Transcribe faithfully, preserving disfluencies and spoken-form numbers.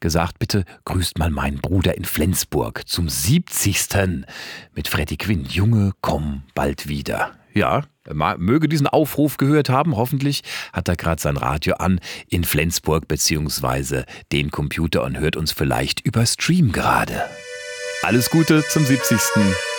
gesagt, bitte grüßt mal meinen Bruder in Flensburg zum siebzigsten mit Freddie Quinn. Junge, komm bald wieder. Ja, er möge diesen Aufruf gehört haben. Hoffentlich hat er gerade sein Radio an in Flensburg beziehungsweise den Computer und hört uns vielleicht über Stream gerade. Alles Gute zum siebzigsten